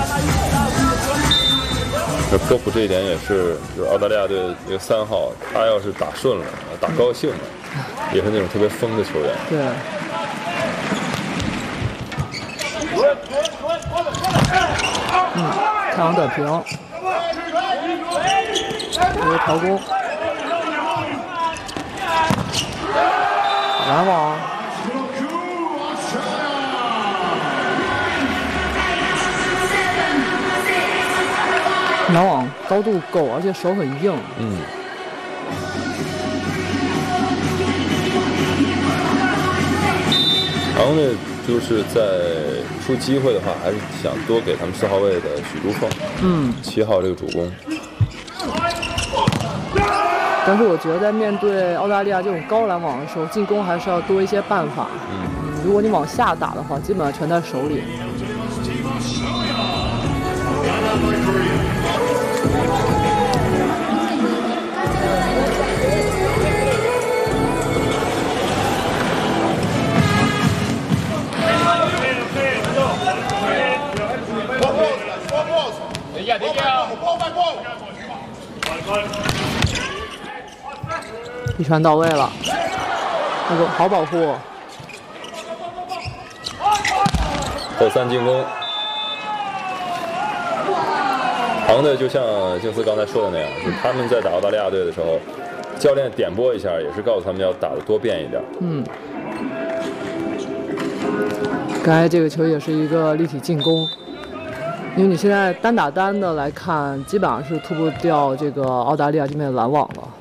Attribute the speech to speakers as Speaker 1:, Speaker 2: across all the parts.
Speaker 1: 科普这一点也是，就是澳大利亚队这个3号，他要是打顺了、打高兴了，也是那种特别疯的球员。
Speaker 2: 对。太阳短平，一个调攻，篮网。篮网高度够，而且手很硬。
Speaker 1: 然后呢，就是在出机会的话，还是想多给他们4号位的许朱凤，7号这个主攻。
Speaker 2: 但是我觉得在面对澳大利亚这种高篮网的时候，进攻还是要多一些办法。如果你往下打的话，基本上全在手里。一传到位了，那个好保护。
Speaker 1: 后3进攻，长的就像静思刚才说的那样，就是他们在打澳大利亚队的时候，教练点拨一下，也是告诉他们要打得多变一点。
Speaker 2: 刚才这个球也是一个立体进攻，因为你现在单打单的来看，基本上是突不掉这个澳大利亚这边的篮网了。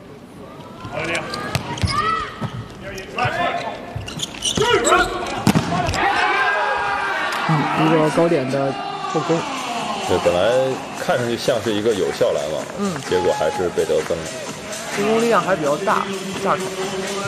Speaker 2: 一个高点的后攻。
Speaker 1: 对，本来看上去像是一个有效篮网，结果还是被得分了。
Speaker 2: 进攻力量还比较大，下场。